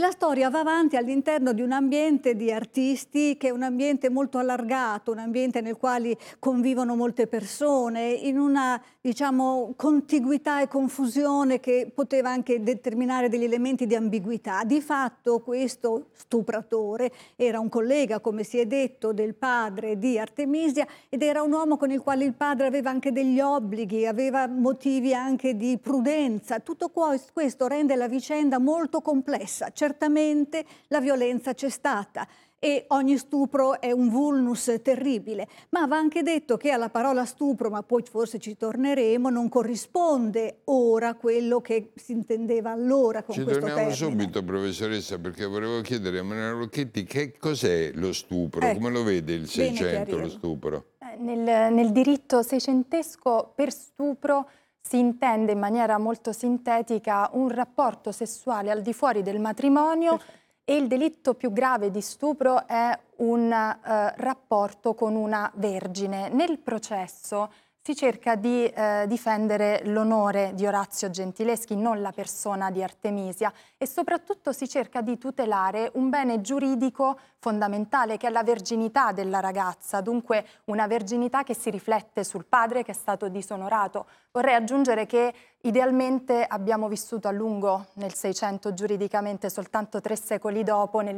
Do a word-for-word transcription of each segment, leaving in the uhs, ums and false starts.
la storia va avanti all'interno di un ambiente di artisti che è un ambiente molto allargato, un ambiente nel quale convivono molte persone, in una, diciamo, contiguità e confusione che poteva anche determinare degli elementi di ambiguità. Di fatto questo stupratore era un collega, come si è detto, del padre di Artemisia, ed era un uomo con il quale il padre aveva anche degli obblighi, aveva motivi anche di prudenza. Tutto questo rende la vicenda molto complessa. Certamente la violenza c'è stata e ogni stupro è un vulnus terribile, ma va anche detto che alla parola stupro, ma poi forse ci torneremo, non corrisponde ora quello che si intendeva allora con ci questo torniamo termine. subito, professoressa, perché volevo chiedere a Manuela Lucchetti che cos'è lo stupro, Ecco, come lo vede il bene Seicento lo chiarirlo. stupro? Eh, Nel, nel diritto seicentesco per stupro si intende in maniera molto sintetica un rapporto sessuale al di fuori del matrimonio. Perfetto. E il delitto più grave di stupro è un eh, rapporto con una vergine. Nel processo si cerca di eh, difendere l'onore di Orazio Gentileschi, non la persona di Artemisia, e soprattutto si cerca di tutelare un bene giuridico fondamentale che è la verginità della ragazza, dunque una verginità che si riflette sul padre che è stato disonorato. Vorrei aggiungere che idealmente abbiamo vissuto a lungo nel Seicento giuridicamente, soltanto tre secoli dopo, nel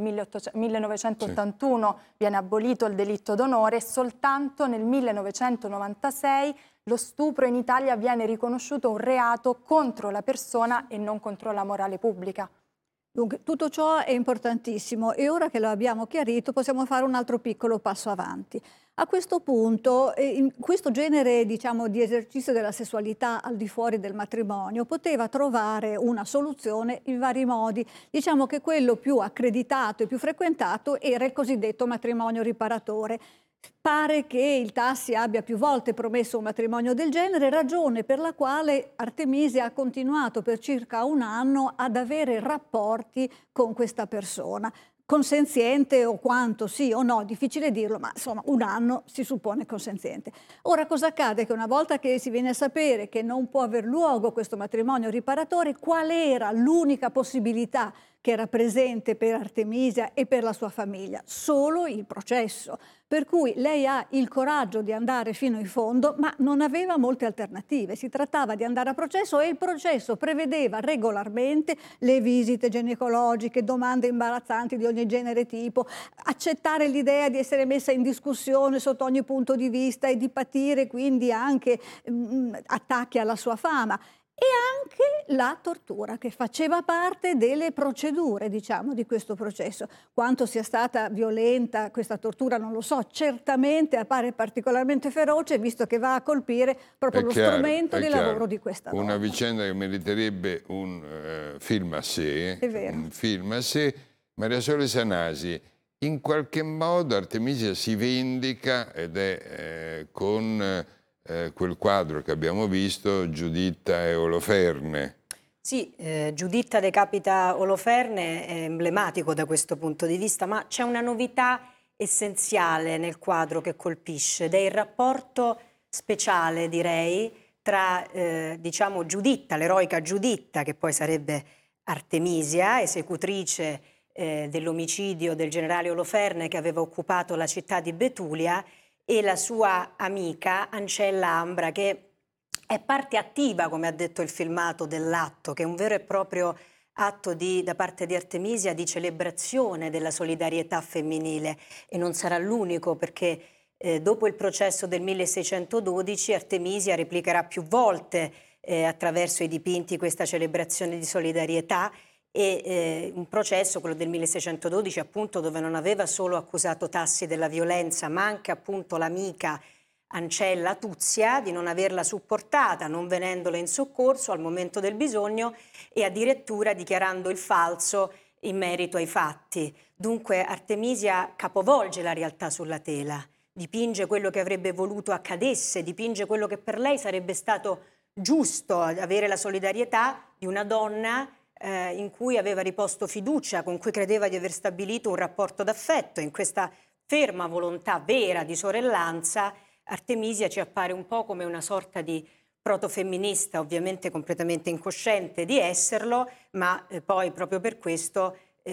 millenovecentottantuno sì. viene abolito il delitto d'onore e soltanto nel millenovecentonovantasei lo stupro in Italia viene riconosciuto un reato contro la persona e non contro la morale pubblica. Dunque, tutto ciò è importantissimo e ora che lo abbiamo chiarito possiamo fare un altro piccolo passo avanti. A questo punto, eh, in questo genere, diciamo, di esercizio della sessualità al di fuori del matrimonio poteva trovare una soluzione in vari modi. Diciamo che quello più accreditato e più frequentato era il cosiddetto matrimonio riparatore. Pare che il Tassi abbia più volte promesso un matrimonio del genere, ragione per la quale Artemisia ha continuato per circa un anno ad avere rapporti con questa persona. Consenziente o quanto sì o no, difficile dirlo, ma insomma un anno si suppone consenziente. Ora cosa accade? Che una volta che si viene a sapere che non può aver luogo questo matrimonio riparatore, qual era l'unica possibilità che era presente per Artemisia e per la sua famiglia? Solo il processo. Per cui lei ha il coraggio di andare fino in fondo, ma non aveva molte alternative. Si trattava di andare a processo e il processo prevedeva regolarmente le visite ginecologiche, domande imbarazzanti di ogni genere e tipo, accettare l'idea di essere messa in discussione sotto ogni punto di vista e di patire quindi anche mh, attacchi alla sua fama. E anche la tortura, che faceva parte delle procedure, diciamo, di questo processo. Quanto sia stata violenta questa tortura non lo so, certamente appare particolarmente feroce, visto che va a colpire proprio È lo chiaro, strumento è di chiaro. lavoro di questa donna. Una vicenda che meriterebbe un uh, film a sé, È vero. un film a sé. Maria Sole Sanasi, in qualche modo Artemisia si vendica ed è eh, con... Eh, Eh, quel quadro che abbiamo visto, Giuditta e Oloferne. Sì, eh, Giuditta decapita Oloferne è emblematico da questo punto di vista, ma c'è una novità essenziale nel quadro che colpisce ed è il rapporto speciale, direi, tra eh, diciamo Giuditta, l'eroica Giuditta, che poi sarebbe Artemisia, esecutrice eh, dell'omicidio del generale Oloferne che aveva occupato la città di Betulia, e la sua amica Ancella Ambra, che è parte attiva, come ha detto il filmato, dell'atto, che è un vero e proprio atto di, da parte di Artemisia di celebrazione della solidarietà femminile, e non sarà l'unico, perché eh, dopo il processo del milleseicentododici Artemisia replicherà più volte eh, attraverso i dipinti questa celebrazione di solidarietà. E eh, un processo, quello del milleseicentododici, appunto, dove non aveva solo accusato Tassi della violenza, ma anche appunto l'amica Ancella Tuzia di non averla supportata, non venendole in soccorso al momento del bisogno e addirittura dichiarando il falso in merito ai fatti. Dunque Artemisia capovolge la realtà sulla tela, dipinge quello che avrebbe voluto accadesse, dipinge quello che per lei sarebbe stato giusto, avere la solidarietà di una donna Eh, in cui aveva riposto fiducia, con cui credeva di aver stabilito un rapporto d'affetto. In questa ferma volontà vera di sorellanza, Artemisia ci appare un po' come una sorta di protofemminista, ovviamente completamente incosciente di esserlo, ma eh, poi proprio per questo